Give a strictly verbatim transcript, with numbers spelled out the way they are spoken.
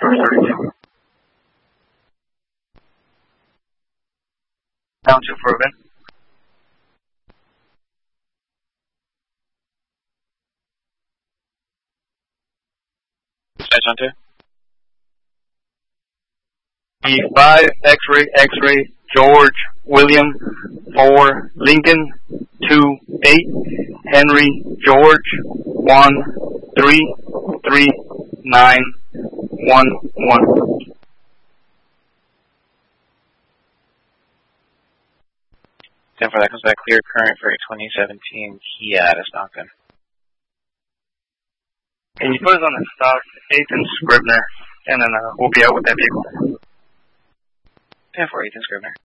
first thirty-two. Down two for Urban. Dispatch on two. E five, X-ray, X-ray, George, William, four, Lincoln, two, eight, Henry, George, one, three, three, nine, one, one. ten four, that comes back clear current for a twenty seventeen Kia out of Stockton. Can you put us on the stock, eighth and Scribner, and then uh, we'll be out with that vehicle. ten four, Ethan Scribner.